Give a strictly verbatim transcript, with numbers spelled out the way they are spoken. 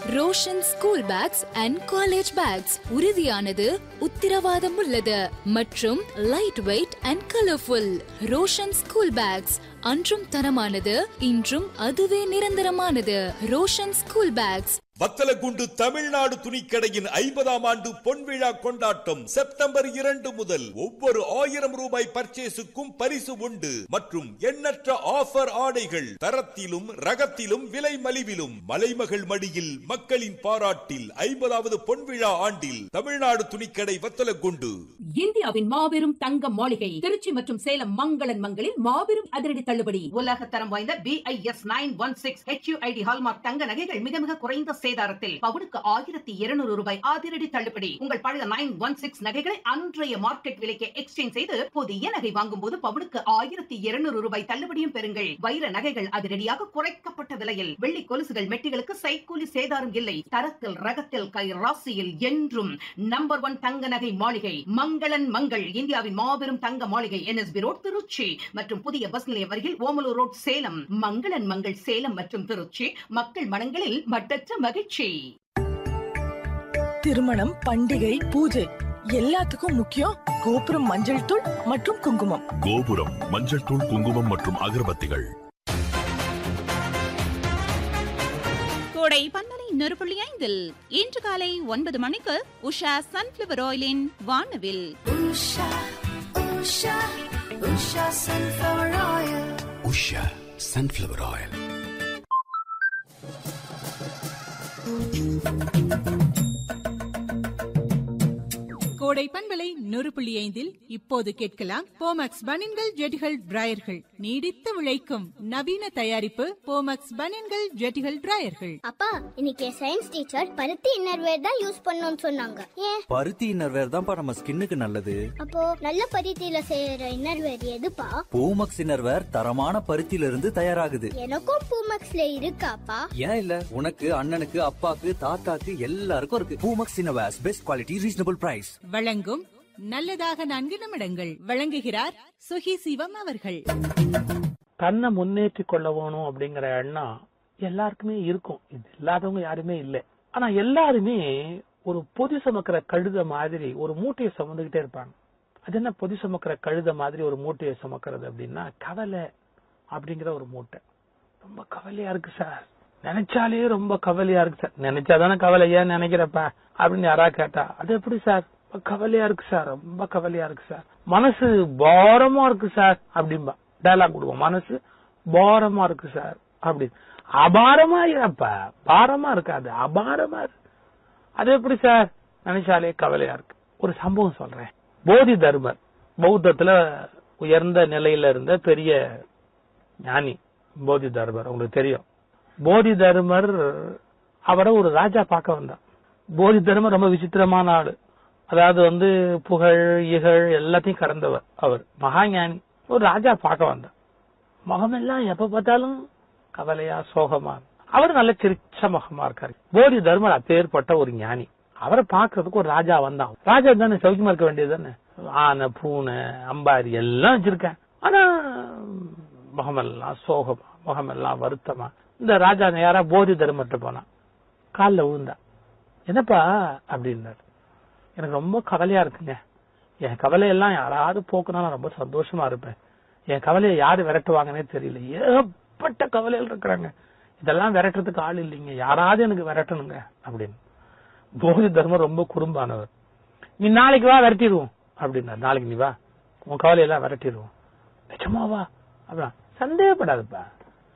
Roshan school packs and college bags உறுதியானது, உத்திரவாதம் உள்ளது மற்றும் light weight and colourful. Roshan school packs அன்றும் தரமானது, இன்றும் அதுவே நிரந்தரமானது. Roshan school packs. வத்தலகுண்டு தமிழ்நாடு துணிக்கடையின் ஐம்பதாம் ஆண்டு பொன்விழா கொண்டாட்டம் செப்டம்பர் இரண்டு முதல். ஒவ்வொரு ஆயிரம் ரூபாய் பர்ச்சேஸுக்கும் பரிசு உண்டு மற்றும் எண்ணற்ற ஆஃபர் ஆடைகள் தரத்திலும் ரகத்திலும் விலை மலிவிலும். மலைமகள் மடியில் மக்களின் பாராட்டில் ஐம்பதாவது பொன்விழா ஆண்டில் தமிழ்நாடு துணிக்கடை வத்தலகுண்டு. இந்தியாவின் மாபெரும் தங்க மாளிகை திருச்சி மற்றும் சேலம் மங்களன் மங்களில் மாபெரும் அதிரடி தள்ளுபடி. உலக தரம் வாய்ந்த B I S nine one six H you I D hallmark தங்க நகைகள் மிக மிக குறைந்த சேதாரத்தில் பவுனுக்கு ஆயிரத்தி இருநூறு ரூபாய் அதிரடி தள்ளுபடி. உங்கள் பழைய நைன் ஒன் சிக்ஸ் நகைகளை அன்றைய மார்க்கெட் விலைக்கு எக்ஸ்சேஞ்ச் செய்து புதிய நகை வாங்கும் போது பவுனுக்கு ஆயிரத்தி இருநூறு ரூபாய் தள்ளுபடியும் பெறுங்கள். வைர நகைகள் அதிரடியாக குறைக்கப்பட்ட விலையில். வெள்ளி கொலுசுகள் மெட்டிகளுக்கு சைக்கூலி சேதாரம் இல்லை. தரத்தில் ரகத்தில் கை ராசியில் என்றும் நம்பர் ஒன் தங்க நகை மாளிகை மங்களன் மங்கள். இந்தியாவின் மாபெரும் தங்க மாளிகை N S B road Trichy மற்றும் புதிய பஸ் நிலையம் அருகில் ஓமலூர் ரோட் சேலம். மங்களன் மங்கள் சேலம் மற்றும் திருச்சி. மக்கள் மனங்களில் மட்டற்ற மகிழ்ச்சி. திருமணம், பண்டிகை, பூஜை எல்லாத்துக்கும் முக்கியம் கோபுரம் மஞ்சள் தூள் மற்றும் குங்குமம். கோபுரம் மஞ்சள் தூள், குங்குமம் மற்றும் அகர்பத்திகள். கோடை பந்தனை நூறு புள்ளி ஐந்தில் இன்று காலை ஒன்பது மணிக்கு உஷா சன்ஃபிளவர் ஆயிலின் வானவில். Usha Usha Usha sunflower oil. Usha sunflower oil. கோடை பண்பலை நூறு புள்ளி ஐந்தில் இப்போது கேட்கலாம் போமக்ஸ் பனியன்கள் ஜெட்டிகள் டிராயர்கள். நீடித்து உழைக்கும் நவீன தயாரிப்பு போமக்ஸ் பனியன்கள் ஜெட்டிகள் டிராயர்கள். அப்பா, இன்னைக்கு சயின்ஸ் டீச்சர் பருத்தி இன்னர்வேர் தான் யூஸ் பண்ணணும்னு சொன்னாங்க. ஏன்? பருத்தி இன்னர்வேர் தான்ப்பா நம்ம ஸ்கின்னுக்கு நல்லது. அப்போ நல்ல பருத்தியில செய்யற இன்னர்வேர் எதுப்பா? பூமக்ஸ் இன்னர்வேர் தரமான பருத்தியில இருந்து தயாராகுது. எனக்கும் பூமக்ஸ்ல இருக்காப்பா? ஏன் இல்ல, உனக்கு, அண்ணனுக்கு, அப்பாக்கு, தாத்தாக்கு எல்லாருக்கும் இருக்கு. Poomex innerwear, best quality, reasonable price. வழங்கும் நல்லதாக நான்கு நிமிடங்கள். வழங்குகிறார் சுகி சிவம் அவர்கள். தன்னை முன்னேற்றி கொள்ள வேணும் அப்படிங்கிற எண்ணம் எல்லாருக்குமே இருக்கும். இது இல்லாதவங்க யாருமே இல்லை. ஆனா எல்லாருமே ஒரு பொதி சுமக்கிற கழுத மாதிரி ஒரு மூட்டையை சுமந்துகிட்டே இருப்பாங்க. அது என்ன பொதி சுமக்கிற கழுத மாதிரி ஒரு மூட்டையை சுமக்கிறது அப்படின்னா, கவலை அப்படிங்கிற ஒரு மூட்டை. ரொம்ப கவலையா இருக்கு சார், நினைச்சாலே ரொம்ப கவலையா இருக்கு சார். நினைச்சாதானே கவலை, ஏன் நினைக்கிறப்ப அப்படின்னு யாராவது கேட்டா, அது எப்படி சார்? கவலையா இருக்கு சார், ரொம்ப கவலையா இருக்கு சார். மனசு பாரமா இருக்கு சார் அப்படின்பா. டயலாக் கொடுவோம், மனசு பாரமா இருக்கு சார் அப்படி. அபாரமா இருப்ப, பாரமா இருக்காது, அபாரமா இருக்கு. அது எப்படி சார்? நினைச்சாலே கவலையா இருக்கு. ஒரு சம்பவம் சொல்றேன். போதி தர்மர் பௌத்தத்துல உயர்ந்த நிலையில இருந்த பெரிய ஞானி போதி தர்மர், உங்களுக்கு தெரியும். போதி தர்மர் அவரை ஒரு ராஜா பார்க்க வந்தார். போதி தர்மர் ரொம்ப விசித்திரமான ஆளு. அதாவது வந்து புகழ் இகழ் எல்லாத்தையும் கடந்தவர் அவர், மகாஞானி. ஒரு ராஜா பார்க்க வந்தார். முகமெல்லாம் எப்ப பார்த்தாலும் கவலையா சோகமா. அவர் நல்ல சிரிச்ச முகமா இருக்காரு. போதி தர்மர் அப்பேற்பட்ட ஒரு ஞானி. அவரை பாக்குறதுக்கு ஒரு ராஜா வந்தான். ராஜா தானே சௌக்கியமா இருக்க வேண்டியது தானே. ஆனை, பூனை, அம்பாரி எல்லாம் வச்சிருக்கேன். ஆனா முகமெல்லாம் சோகமா, முகமெல்லாம் வருத்தமா. இந்த ராஜா நேரா போதி தர்மர்கிட்ட போனான். காலில் விழுந்தா. என்னப்பா அப்படின்னாரு. எனக்கு ரொம்ப கவலையா இருக்குங்க. என் கவலையெல்லாம் யாராவது போக்குனா நான் ரொம்ப சந்தோஷமா இருப்பேன். என் கவலையை யாரு விரட்டுவாங்கன்னே தெரியல. ஏகப்பட்ட கவலைகள் இருக்கிறாங்க. இதெல்லாம் விரட்டுறதுக்கு ஆள் இல்லைங்க, யாராவது எனக்கு விரட்டணுங்க அப்படின்னு. போதி தர்மர் ரொம்ப குறும்பானவர். நீ நாளைக்கு வா, விரட்டிடுவோம் அப்படின்னா. நாளைக்கு நீ வா, உன் கவலையெல்லாம் விரட்டிடுவோம். நிஜமாவா? அப்படின்னா சந்தேகப்படாதுப்பா,